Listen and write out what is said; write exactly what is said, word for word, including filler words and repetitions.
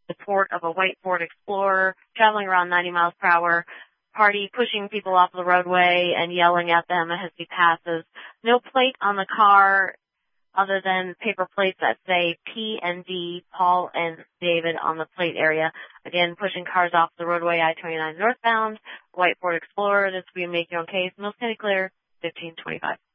report of a white Ford Explorer traveling around ninety miles per hour. Party pushing people off the roadway and yelling at them as he passes. No plate on the car other than paper plates that say P and D, Paul and David on the plate area. Again, pushing cars off the roadway, I twenty-nine northbound, white Ford Explorer. This will be a make your own case. Mills County Clear, fifteen twenty-five.